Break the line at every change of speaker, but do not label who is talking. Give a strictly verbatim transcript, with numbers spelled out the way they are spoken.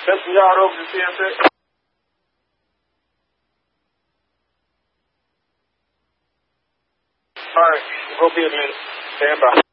Testing y'all over the C S X. All right, go be a minute. Stand by.